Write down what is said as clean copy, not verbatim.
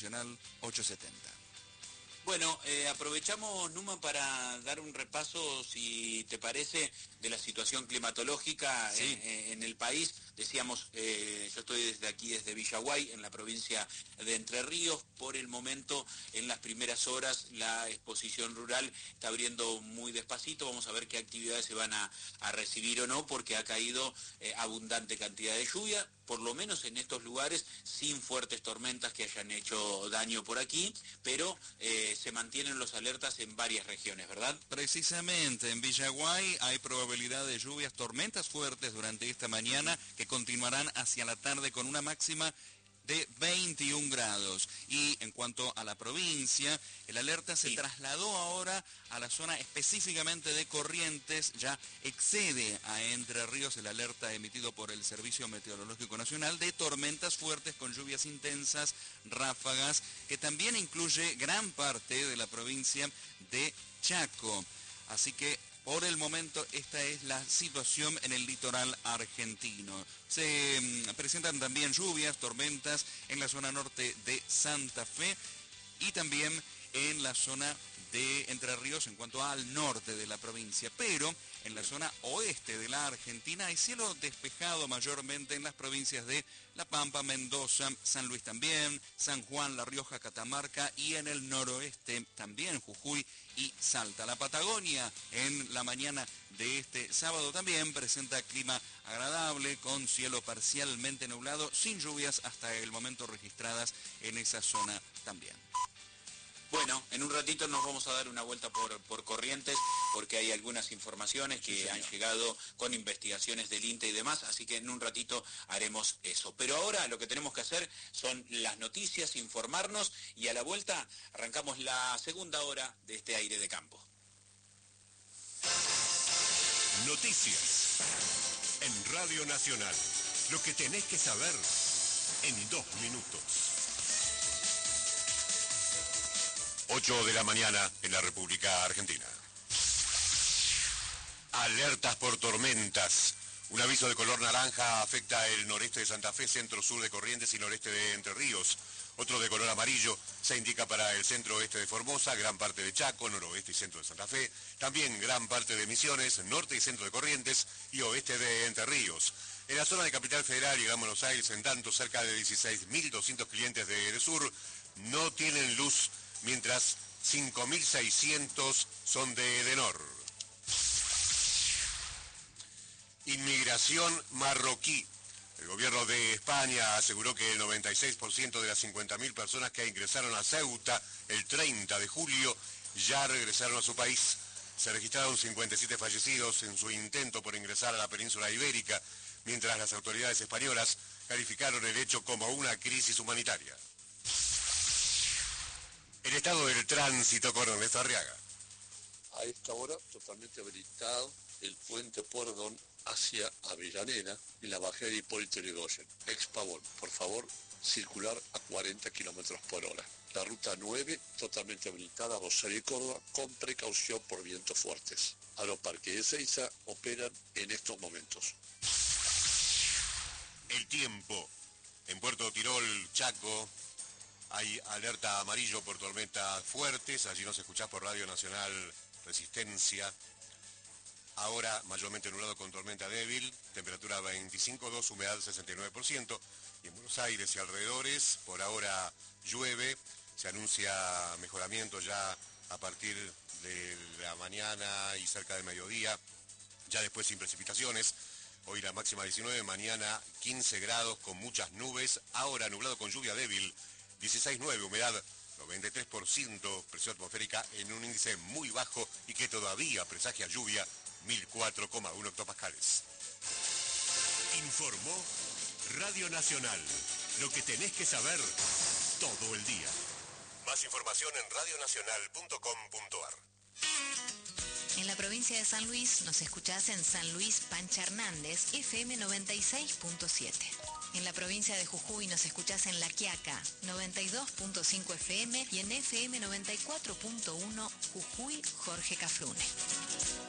Nacional 870. Bueno, aprovechamos, Numa, para dar un repaso, si te parece, de la situación climatológica Sí. en el país. Decíamos, yo estoy desde aquí, desde Villaguay, en la provincia de Entre Ríos. Por el momento, en las primeras horas, la exposición rural está abriendo muy despacito. Vamos a ver qué actividades se van a recibir o no, porque ha caído abundante cantidad de lluvia, por lo menos en estos lugares, sin fuertes tormentas que hayan hecho daño por aquí, pero se mantienen los alertas en varias regiones, ¿verdad? Precisamente, en Villaguay hay probabilidad de lluvias, tormentas fuertes durante esta mañana que continuarán hacia la tarde con una máxima de 21 grados. Y en cuanto a la provincia, el alerta se trasladó ahora a la zona específicamente de Corrientes, ya excede a Entre Ríos el alerta emitido por el Servicio Meteorológico Nacional de tormentas fuertes con lluvias intensas, ráfagas, que también incluye gran parte de la provincia de Chaco. Así que por el momento esta es la situación en el litoral argentino. Se presentan también lluvias, tormentas en la zona norte de Santa Fe y también en la zona de Entre Ríos en cuanto al norte de la provincia, pero en la zona oeste de la Argentina hay cielo despejado mayormente en las provincias de La Pampa, Mendoza, San Luis también, San Juan, La Rioja, Catamarca y en el noroeste también Jujuy y Salta. La Patagonia en la mañana de este sábado también presenta clima agradable con cielo parcialmente nublado, sin lluvias hasta el momento registradas en esa zona también. Bueno, en un ratito nos vamos a dar una vuelta por Corrientes, porque hay algunas informaciones que han llegado con investigaciones del INTE y demás, así que en un ratito haremos eso. Pero ahora lo que tenemos que hacer son las noticias, informarnos, y a la vuelta arrancamos la segunda hora de este aire de campo. Noticias en Radio Nacional. Lo que tenés que saber en 2 minutos. 8 de la mañana en la República Argentina. Alertas por tormentas. Un aviso de color naranja afecta el noreste de Santa Fe, centro-sur de Corrientes y noreste de Entre Ríos. Otro de color amarillo se indica para el centro-oeste de Formosa, gran parte de Chaco, noroeste y centro de Santa Fe. También gran parte de Misiones, norte y centro de Corrientes y oeste de Entre Ríos. En la zona de Capital Federal y Gran Buenos Aires, en tanto, cerca de 16.200 clientes de Edesur no tienen luz, mientras 5.600 son de Edenor. Inmigración marroquí. El gobierno de España aseguró que el 96% de las 50.000 personas que ingresaron a Ceuta el 30 de julio ya regresaron a su país. Se registraron 57 fallecidos en su intento por ingresar a la península ibérica, mientras las autoridades españolas calificaron el hecho como una crisis humanitaria. El estado del tránsito con Ernesto Arriaga. A esta hora totalmente habilitado el puente Pueyrredón hacia Avellaneda y la bajada de Hipólito Yrigoyen, ex Pavón. Por favor, circular a 40 kilómetros por hora. La ruta 9 totalmente habilitada a Rosario y Córdoba con precaución por vientos fuertes. Aeroparque y Ezeiza operan en estos momentos. El tiempo. En Puerto Tirol, Chaco, hay alerta amarillo por tormentas fuertes. Allí nos escuchás por Radio Nacional Resistencia. Ahora mayormente nublado con tormenta débil, temperatura 25,2, humedad 69%. Y en Buenos Aires y alrededores, por ahora llueve. Se anuncia mejoramiento ya a partir de la mañana y cerca del mediodía. Ya después sin precipitaciones. Hoy la máxima 19, mañana 15 grados con muchas nubes. Ahora nublado con lluvia débil, 16,9, humedad 93%, presión atmosférica en un índice muy bajo y que todavía presagia lluvia, 1004,1 hectopascales. Informó Radio Nacional. Lo que tenés que saber todo el día. Más información en radionacional.com.ar. En la provincia de San Luis nos escuchás en San Luis Pancha Hernández, FM 96.7. En la provincia de Jujuy nos escuchás en La Quiaca, 92.5 FM y en FM 94.1 Jujuy Jorge Cafrune.